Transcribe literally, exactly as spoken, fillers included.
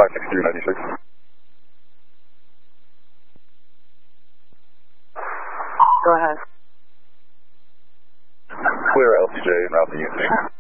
five six three ninety six. Go ahead. Clear L C J and route the U T.